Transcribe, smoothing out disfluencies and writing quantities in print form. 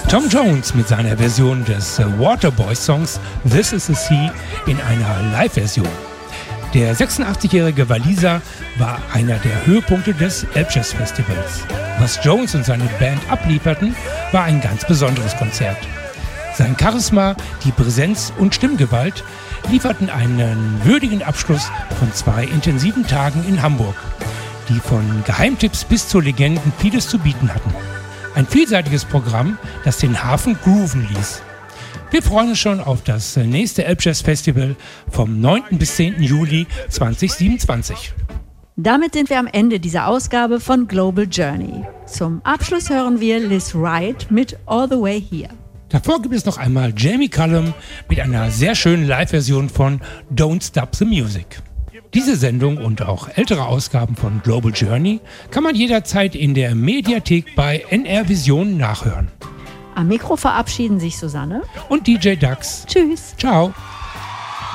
Tom Jones mit seiner Version des Waterboy-Songs This is the Sea in einer Live-Version. Der 86-jährige Waliser war einer der Höhepunkte des Elbjazz-Festivals. Was Jones und seine Band ablieferten, war ein ganz besonderes Konzert. Sein Charisma, die Präsenz und Stimmgewalt lieferten einen würdigen Abschluss von 2 intensiven Tagen in Hamburg, die von Geheimtipps bis zu Legenden vieles zu bieten hatten. Ein vielseitiges Programm, das den Hafen grooven ließ. Wir freuen uns schon auf das nächste Elbjazz-Festival vom 9. bis 10. Juli 2027. Damit sind wir am Ende dieser Ausgabe von Global Journey. Zum Abschluss hören wir Liz Wright mit All the Way Here. Davor gibt es noch einmal Jamie Cullum mit einer sehr schönen Live-Version von Don't Stop the Music. Diese Sendung und auch ältere Ausgaben von Global Journey kann man jederzeit in der Mediathek bei NR Vision nachhören. Am Mikro verabschieden sich Susanne und DJ Dax. Tschüss. Ciao.